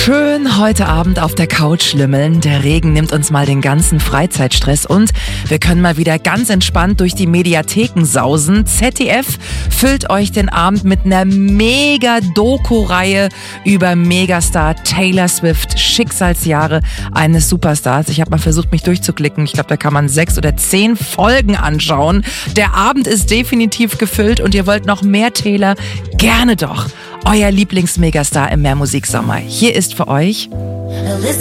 Schön heute Abend auf der Couch lümmeln. Der Regen nimmt uns mal den ganzen Freizeitstress und wir können mal wieder ganz entspannt durch die Mediatheken sausen. ZDF füllt euch den Abend mit einer Mega-Doku-Reihe über Megastar Taylor Swift, Schicksalsjahre eines Superstars. Ich habe mal versucht, mich durchzuklicken. Ich glaube, da kann man 6 oder 10 Folgen anschauen. Der Abend ist definitiv gefüllt und ihr wollt noch mehr Taylor? Gerne doch. Euer Lieblings-Megastar im Mehrmusiksommer. Hier ist für euch